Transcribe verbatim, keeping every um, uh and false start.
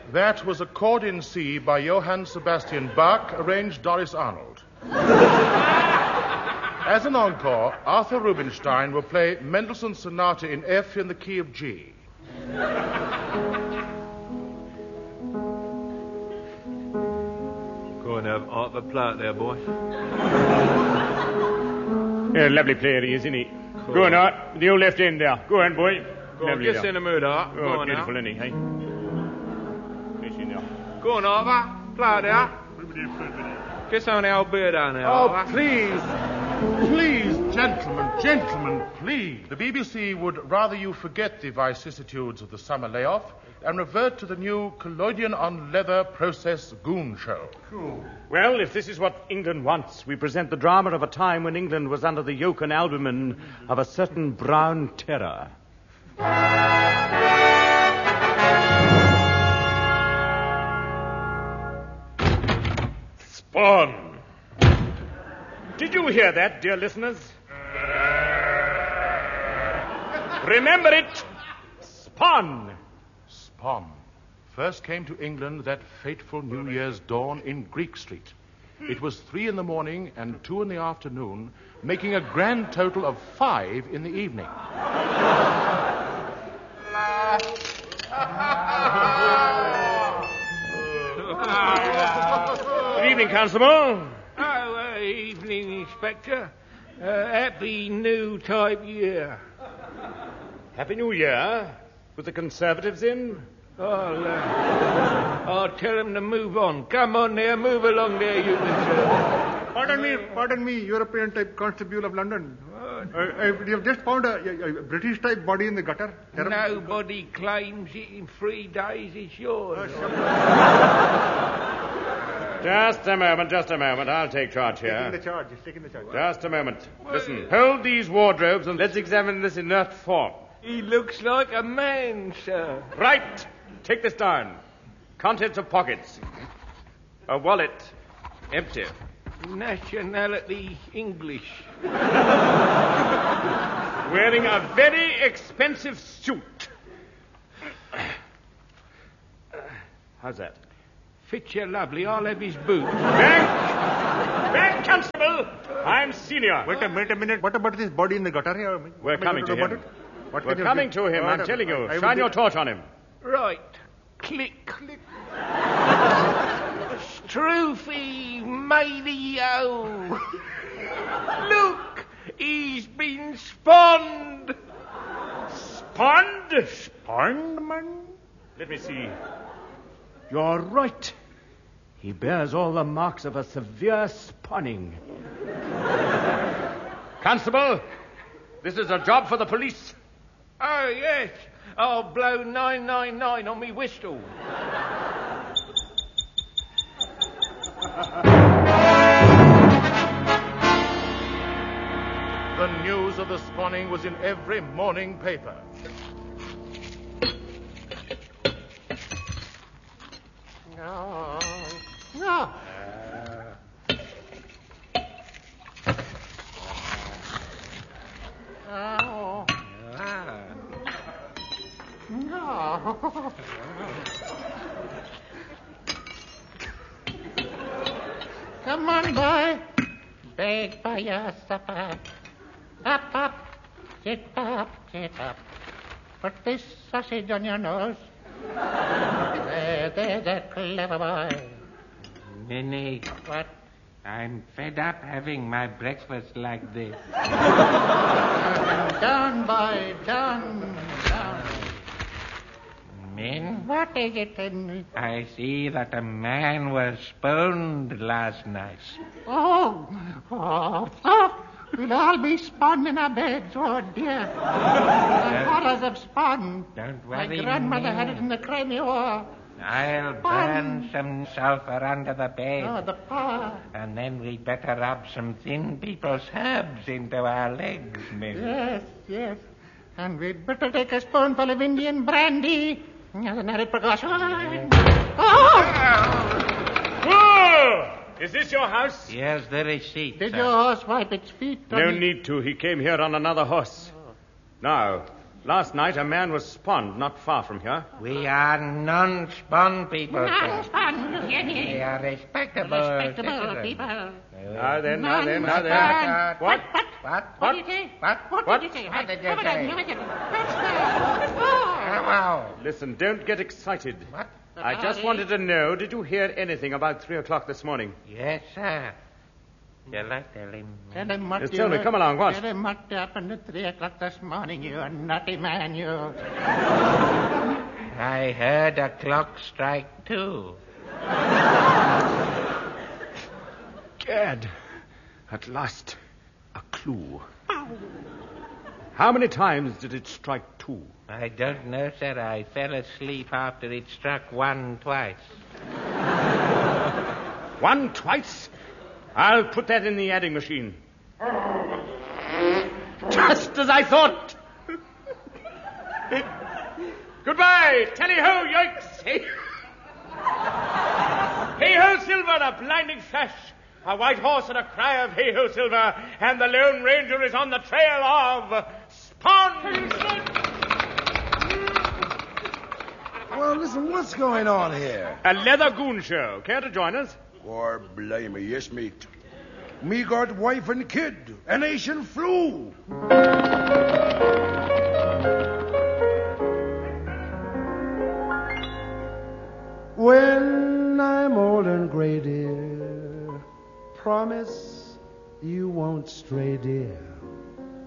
That was a chord in C by Johann Sebastian Bach, arranged Doris Arnold. As an encore, Arthur Rubinstein will play Mendelssohn's Sonata in F in the key of G. Go and have Arthur Platt there, boy. Yeah, lovely player he is, isn't he? Cool. Go on, Art. The old left end there. Go on, boy. Go on, get in the mood, Art. Go Oh, on beautiful, now. isn't he, hey? Go on, Arthur. Platt there. Get on the old beard down there, Oh, Arthur. please. Please, gentlemen, gentlemen, please. The B B C would rather you forget the vicissitudes of the summer layoff and revert to the new collodion on leather process goon show. Well, if this is what England wants, we present the drama of a time when England was under the yoke and albumen of a certain brown terror. Spawn. Did you hear that, dear listeners? Remember it. Spawn. Spawn first came to England that fateful New Year's dawn in Greek Street. It was three in the morning and two in the afternoon, making a grand total of five in the evening. Good evening, Constable. Oh, uh, evening, Inspector. Uh, happy new type year. Happy New Year. With the Conservatives in? I'll, uh, I'll tell them to move on. Come on there, move along there, you Conservatives. Pardon me, pardon me, European type constable of London. Uh, uh, you have just found a, a, a British type body in the gutter. Terrible. Nobody claims it in three days. It's yours. Just a moment, just a moment. I'll take charge here. Taking the charge, he's taking the charge. Just a moment. Listen, hold these wardrobes and let's examine this inert form. He looks like a man, sir. Right. Take this down. Contents of pockets. A wallet. Empty. Nationality English. Wearing a very expensive suit. How's that? Fits you lovely. I'll have his boots. Back! Back, Constable! I'm senior. Wait a minute, a minute. What about this body in the gutter here? We're What coming to about him. it? What We're can you coming do? to him, I'm Uh, telling you. I will Shine do- your torch on him. Right. Click. Click. Stroophy matey-o. Look, he's been spawned. Spawned? Spawned, man? Let me see. You're right. He bears all the marks of a severe spawning. Constable, this is a job for the police. Oh, yes. I'll blow nine nine nine on me whistle. The news of the spawning was in every morning paper. No. No. Oh. No. Come on, boy. Beg for your supper. Up, up. Sit up, sit up. Put this sausage on your nose. There, there's a clever boy. Minnie, What? I'm fed up having my breakfast like this. Down, boy, down, down. Min, What is it, Henry? I see that a man was sponed last night. Oh, oh, oh. We'll all be spun in our beds, oh dear. The horrors of spun. Don't My worry, grandmother had it Min. in the Crimea War. I'll burn some sulfur under the bed. Oh, the power. And then we'd better rub some thin people's herbs into our legs, Min. Yes, yes. And we'd better take a spoonful of Indian brandy as an added precaution. Oh! Whoa! Is this your house? Here's the receipt, Did sir. your horse wipe its feet? No Tommy? need to. He came here on another horse. Now, Last night a man was spawned not far from here. We are non-spawn people, sir. Non-spawn, you hear me? We are respectable, Respectable citizens. people. Now then, now then, now then. Non-spawn. What? What? What? What did you say? What? What, What? did you say? What did you What say? What did you say? Oh. Wow. Listen, don't get excited. What? I just wanted to know, did you hear anything about three o'clock this morning? Yes, sir. Shall I tell him? Tell him what Just you tell me, come along, what? Tell him what happened at three o'clock this morning, you naughty man, you. I heard a clock strike two. Gad, at last, a clue. How many times did it strike two? I don't know, sir. I fell asleep after it struck one twice. One twice? I'll put that in the adding machine. Just as I thought. Goodbye, tally-ho, yoicks. Hey. Hey-ho, Silver, a blinding flash. A white horse and a cry of hey-ho, Silver, and the Lone Ranger is on the trail of Spawn. Well, listen, what's going on here? A leather goon show. Care to join us? Or blame me, yes, mate. Me got wife and kid, an Asian flu. When I'm old and gray, dear, promise you won't stray, dear.